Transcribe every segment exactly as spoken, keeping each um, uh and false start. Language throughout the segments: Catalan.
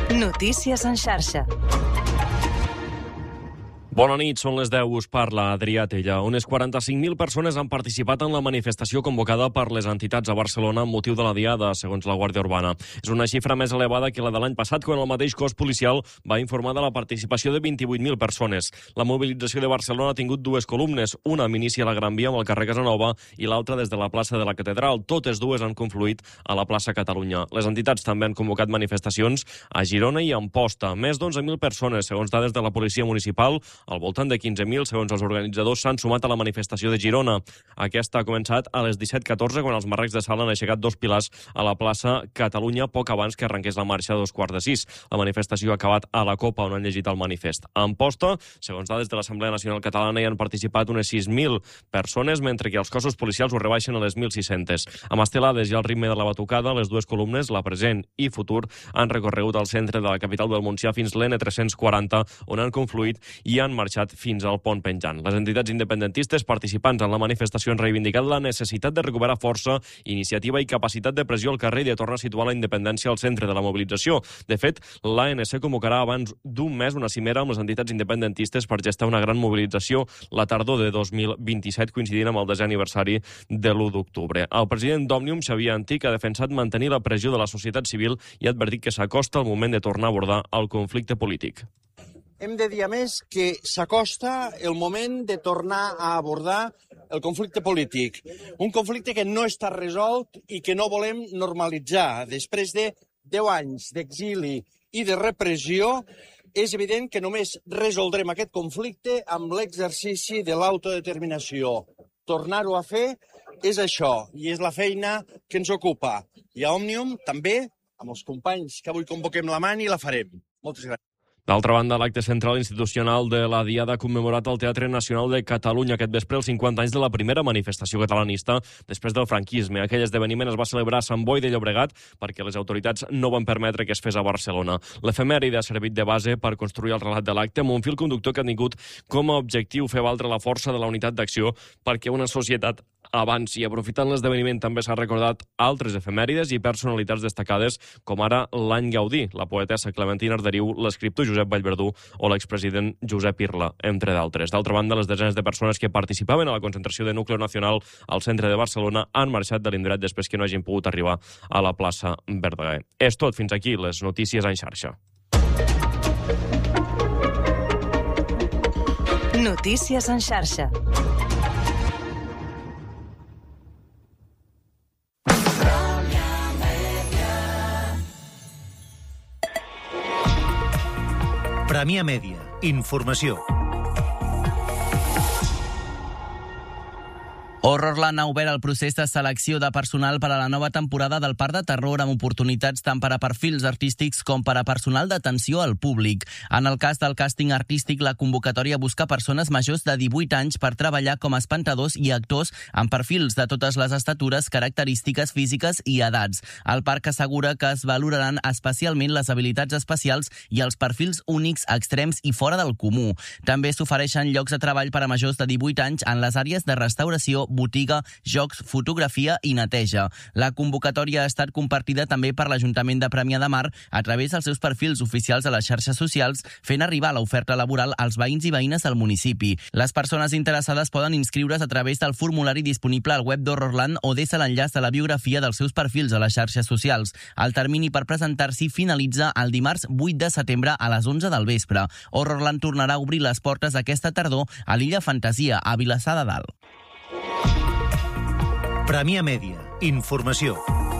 Notícies en xarxa. Bona nit, són les deu, us parla Adrià Tella. Unes quaranta-cinc mil persones han participat en la manifestació convocada per les entitats a Barcelona amb motiu de la Diada, segons la Guàrdia Urbana. És una xifra més elevada que la de l'any passat, quan el mateix cos policial va informar de la participació de vint-i-vuit mil persones. La mobilització de Barcelona ha tingut dues columnes, una amb inici a la Gran Via amb el carrer Casanova i l'altra des de la plaça de la Catedral. Totes dues han confluït a la plaça Catalunya. Les entitats també han convocat manifestacions a Girona i a Amposta. Més d'onze mil persones, segons dades de la policia municipal. Al voltant de quinze mil, segons els organitzadors, s'han sumat a la manifestació de Girona. Aquesta ha començat a les disset catorze, quan els marrecs de sal han aixecat dos pilars a la plaça Catalunya, poc abans que arrenqués la marxa a dos quarts de sis. La manifestació ha acabat a la Copa, on han llegit el manifest. A Amposta, segons dades de l'Assemblea Nacional Catalana, hi han participat unes sis mil persones, mentre que els cossos policials ho rebaixen a les mil sis-centes. Amb estelades i al ritme de la batucada, les dues columnes, la present i futur, han recorregut al centre de la capital del Montsià fins l'N tres-cents quaranta, on han confluït i han marxat fins al pont penjant. Les entitats independentistes participants en la manifestació han reivindicat la necessitat de recuperar força, iniciativa i capacitat de pressió al carrer i de tornar a situar la independència al centre de la mobilització. De fet, l'A N C convocarà abans d'un mes una cimera amb les entitats independentistes per gestar una gran mobilització la tardor de dos mil vint-i-set, coincidint amb el desè aniversari de l'u d'octubre. El president d'Òmnium, Xavier Antich, ha defensat mantenir la pressió de la societat civil i ha advertit que s'acosta el moment de tornar a abordar el conflicte polític. Hem de dir, a més, que s'acosta el moment de tornar a abordar el conflicte polític. Un conflicte que no està resolt i que no volem normalitzar. Després de deu anys d'exili i de repressió, és evident que només resoldrem aquest conflicte amb l'exercici de l'autodeterminació. Tornar-ho a fer és això, i és la feina que ens ocupa. I a Òmnium, també, amb els companys que avui convoquem la mani, la farem. Moltes gràcies. D'altra banda, l'acte central institucional de la Diada ha commemorat al Teatre Nacional de Catalunya aquest vespre els cinquanta anys de la primera manifestació catalanista després del franquisme. Aquell esdeveniment es va celebrar a Sant Boi de Llobregat perquè les autoritats no van permetre que es fes a Barcelona. L'efemèride ha servit de base per construir el relat de l'acte amb un fil conductor que ha tingut com a objectiu fer valdre la força de la unitat d'acció perquè una societat avanci. Aprofitant l'esdeveniment també s'ha recordat altres efemèrides i personalitats destacades, com ara l'any Gaudí, la poetessa Clementina Arderiu, l'escriptor Josep Vallverdú o l'expresident Josep Irla, entre d'altres. D'altra banda, les desenes de persones que participaven a la concentració de Núcleo Nacional al centre de Barcelona han marxat de l'indret després que no hagin pogut arribar a la plaça Verdaguer. És tot, fins aquí les notícies en xarxa. Notícies en xarxa. Premià Mèdia. Informació. Horrorland ha obert el procés de selecció de personal per a la nova temporada del Parc de Terror, amb oportunitats tant per a perfils artístics com per a personal d'atenció al públic. En el cas del càsting artístic, la convocatòria busca persones majors de divuit anys per treballar com a espantadors i actors amb perfils de totes les estatures, característiques físiques i edats. El parc assegura que es valoraran especialment les habilitats especials i els perfils únics, extrems i fora del comú. També s'ofereixen llocs de treball per a majors de divuit anys en les àrees de restauració, botiga, jocs, fotografia i neteja. La convocatòria ha estat compartida també per l'Ajuntament de Premià de Mar a través dels seus perfils oficials a les xarxes socials, fent arribar l'oferta laboral als veïns i veïnes del municipi. Les persones interessades poden inscriure's a través del formulari disponible al web d'Horrorland o des de l'enllaç de la biografia dels seus perfils a les xarxes socials. El termini per presentar-s'hi finalitza el dimarts vuit de setembre a les onze del vespre. Horrorland tornarà a obrir les portes aquesta tardor a l'Illa Fantasia, a Vilassar de Dalt. Premià Mèdia. Informació.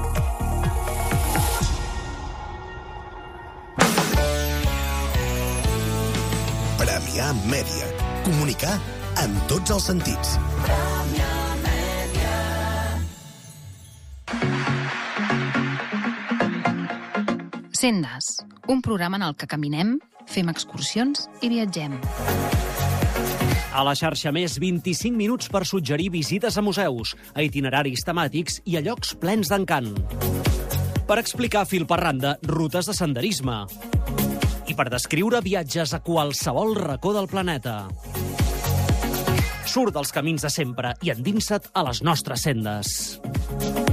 Premià Mèdia. Comunicar en tots els sentits. Premià Mèdia. Sendes, un programa en el que caminem, fem excursions i viatgem. A la xarxa Més, vint-i-cinc minuts per suggerir visites a museus, a itineraris temàtics i a llocs plens d'encant. Per explicar fil per randa rutes de senderisme. I per descriure viatges a qualsevol racó del planeta. Surt dels camins de sempre i endinsa't a les nostres sendes.